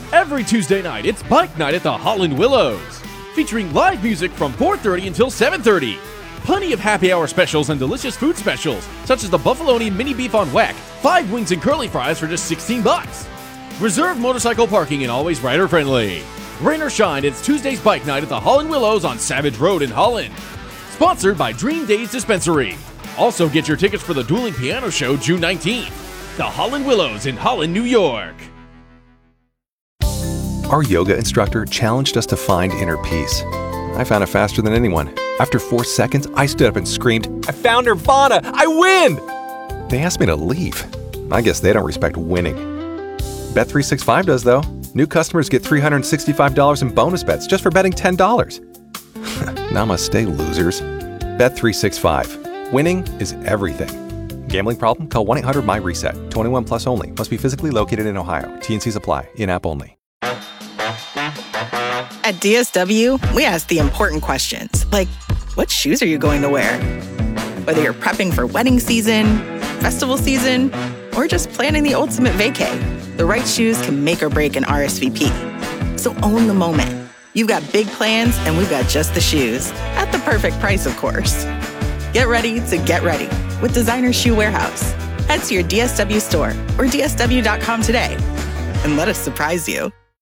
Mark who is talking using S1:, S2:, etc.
S1: Every Tuesday night, it's Bike Night at the Holland Willows, featuring live music from 4:30 until 7:30. Plenty of happy hour specials and delicious food specials, such as the Buffalonian mini beef on whack, 5 wings and curly fries for just $16. Reserved motorcycle parking and always rider friendly. Rain or shine, it's Tuesday's Bike Night at the Holland Willows on Savage Road in Holland. Sponsored by Dream Days Dispensary. Also get your tickets for the Dueling Piano Show June 19th. The Holland Willows in Holland, New York.
S2: Our yoga instructor challenged us to find inner peace. I found it faster than anyone. After 4 seconds, I stood up and screamed, "I found Nirvana! I win!" They asked me to leave. I guess they don't respect winning. Bet365 does, though. New customers get $365 in bonus bets just for betting $10. Namaste, losers. Bet365. Winning is everything. Gambling problem? Call 1-800-MY-RESET. 21 plus only. Must be physically located in Ohio. T&Cs apply. In-app only.
S3: At DSW, we ask the important questions, like, what shoes are you going to wear? Whether you're prepping for wedding season, festival season, or just planning the ultimate vacay, the right shoes can make or break an RSVP. So own the moment. You've got big plans, and we've got just the shoes. At the perfect price, of course. Get ready to get ready with Designer Shoe Warehouse. Head to your DSW store or DSW.com today, and let us surprise you.